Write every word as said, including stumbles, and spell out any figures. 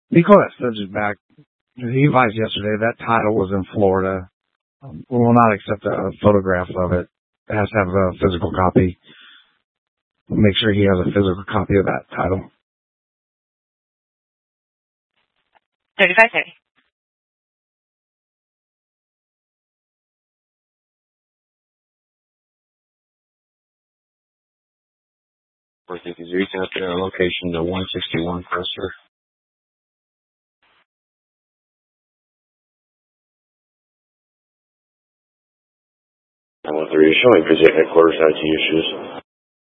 Nicolas is back. He advised yesterday that title was in Florida. Um, we will not accept a photograph of it. It has to have a physical copy. Make sure he has a physical copy of that title. thirty-five thirty. four fifty, you can up there, location to one sixty-one Presser. nine one three, showing visit headquarters I T issues.